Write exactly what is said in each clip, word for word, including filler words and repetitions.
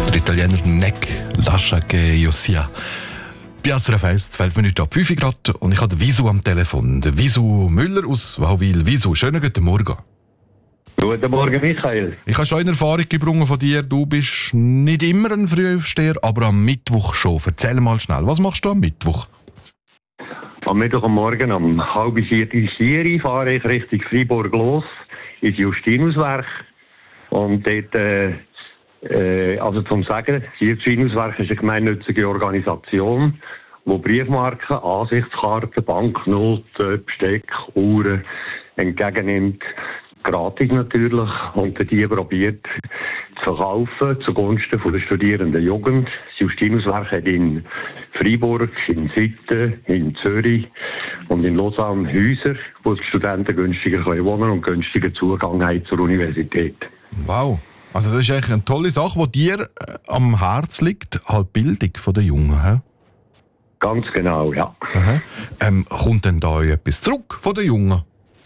Der Italiener Nek lascia che io sia. Bei S R F eins, zwölf Minuten ab fünf Grad und ich habe den Visu am Telefon. Der Visu Müller aus Wauwil. Visu, schönen guten Morgen. Guten Morgen, Michael. Ich habe schon eine Erfahrung gebrungen von dir. Du bist nicht immer ein Frühaufsteher, aber am Mittwoch schon. Erzähl mal schnell, was machst du am Mittwoch? Am Mittwoch am Morgen um halb vier vier fahre ich Richtung Freiburg los, ins Justinuswerk. Und dort, äh, äh, also zum Sagen, das Justinuswerk ist eine gemeinnützige Organisation, die Briefmarken, Ansichtskarten, Banknoten, Besteck, Uhren entgegennimmt. Gratis natürlich. Und die probiert zu verkaufen zugunsten von der studierenden Jugend. Das Justinuswerk hat in Freiburg, in Sitten, in Zürich und in Lausanne Häuser, wo die Studenten günstiger wohnen können und günstiger Zugang haben zur Universität. Wow. Also das ist eigentlich eine tolle Sache, die dir äh, am Herzen liegt, halt die Bildung der Jungen. He? Ganz genau, ja. Aha. Ähm, kommt denn da etwas zurück von den Jungen?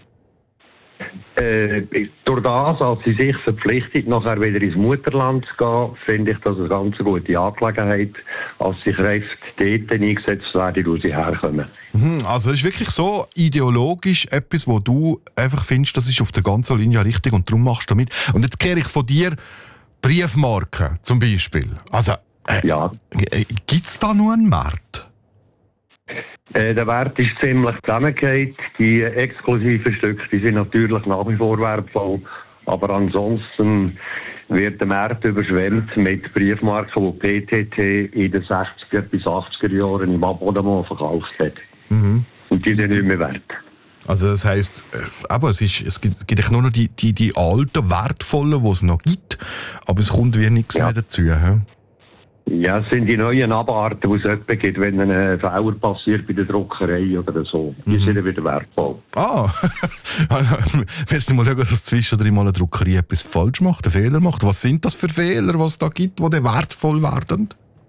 Äh, durch das, als sie sich verpflichtet, nachher wieder ins Mutterland zu gehen, finde ich das eine ganz gute Angelegenheit, als die Kräfte dort eingesetzt werden, wo sie herkommen. Mhm, also es ist wirklich so ideologisch etwas, wo du einfach findest, das ist auf der ganzen Linie richtig und darum machst du mit. Und jetzt kehre ich von dir Briefmarken zum Beispiel. Also äh, ja. Gibt es da nur einen Markt? Äh, der Wert ist ziemlich zusammengefallen. Die exklusiven Stücke die sind natürlich nach wie vor wertvoll. Aber ansonsten wird der Markt überschwemmt mit Briefmarken, die P T T in den sechziger bis achtziger Jahren im Abonnement verkauft hat. Mhm. Und die sind nicht mehr wert. Also das heisst, aber es, ist, es gibt, gibt nur noch die, die, die alten, wertvollen, die es noch gibt, aber es kommt wie nichts ja. mehr dazu. He? Ja, es sind die neuen Abarten, die es etwa gibt, wenn ein Fehler passiert bei der Druckerei oder so. Die mhm. sind dann wieder wertvoll. Ah, willst du mal schauen, dass zwischendrin mal eine Druckerei etwas falsch macht, einen Fehler macht? Was sind das für Fehler, was es da gibt, die dann wertvoll werden?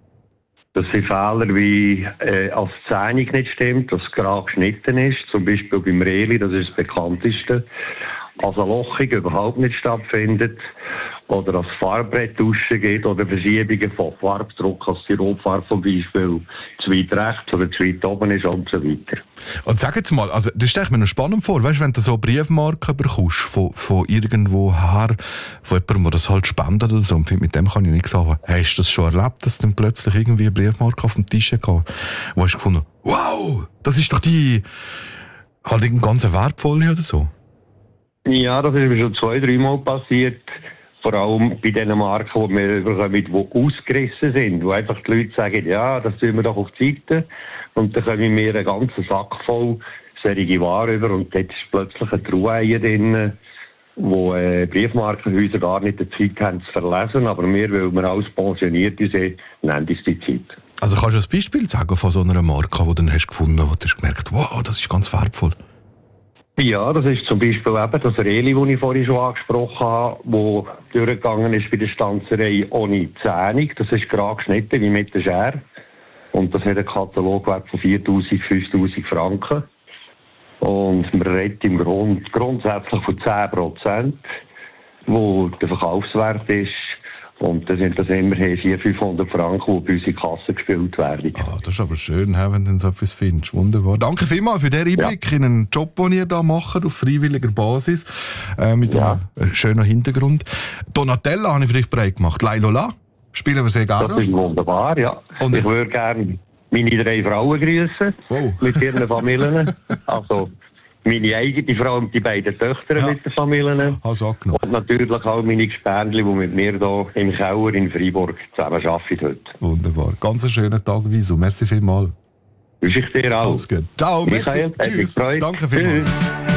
Das sind Fehler wie, äh, als die Zeichnung nicht stimmt, dass es gerade geschnitten ist. Zum Beispiel beim Reli, das ist das bekannteste. Als eine Lochung überhaupt nicht stattfindet. Oder als Farbrett-Duschen geht oder Verschiebungen von Farbdruck, als die Rotfarbe zum Beispiel zu weit rechts oder zu weit oben ist und so weiter. Und sag jetzt mal, also das stelle ich mir noch spannend vor, weißt, wenn du so Briefmarken bekommst von, von irgendwo her, von jemandem, der das halt spendet oder so, und mit dem kann ich nichts sagen. Hast du das schon erlebt, dass dann plötzlich irgendwie eine Briefmarke auf dem Tisch kam, wo hast du gefunden, wow, das ist doch die, halt irgendeine ganz wertvolle oder so? Ja, das ist mir schon zwei, dreimal passiert. Vor allem bei den Marken, die wir bekommen, die ausgerissen sind. Wo einfach die Leute sagen, ja, das tun wir doch auf die Seite. Und dann kommen wir einen ganzen Sack voll solche Ware über. Und dort ist plötzlich eine Truhe drin, wo äh, Briefmarkenhäuser gar nicht die Zeit haben zu verlesen. Aber wir, weil wir alles Pensionierte sind, nennen uns die Zeit. Also kannst du ein Beispiel sagen von so einer Marke, die du dann hast gefunden hast, wo du hast gemerkt, wow, das ist ganz wertvoll? Ja, das ist zum Beispiel eben das Reli, das ich vorhin schon angesprochen habe, wo durchgegangen ist bei der Stanzerei ohne Zähnung. Das ist gerade geschnitten wie mit der Schere. Und das hat einen Katalogwert von viertausend, fünftausend Franken. Und man redet im Grund grundsätzlich von zehn Prozent, wo der Verkaufswert ist. Und das sind das immerhin vierhundert, fünfhundert Franken, die bei uns in die Kasse gespielt werden. Ah, das ist aber schön, wenn du so etwas findest. Wunderbar. Danke vielmals für den Einblick ja. in einen Job, den ihr hier macht, auf freiwilliger Basis, äh, mit ja. einem schönen Hintergrund. Donatella habe ich für dich bereit gemacht. Lailola, spielen wir sehr gerne. Das ist wunderbar, ja. Und ich würde gerne meine drei Frauen grüßen, wow. mit ihren Familien. Also meine eigene Frau und die beiden Töchter ja. mit den Familien. Also und natürlich auch meine Gespendli, die mit mir hier im Keller in Freiburg zusammen arbeiten heute. Wunderbar. Ganz einen schönen Tag, Visu. Merci vielmals. Wünsche ich dir auch. Alles gut. Ciao, merci. Michael, tschüss. Danke vielmals. Tschüss.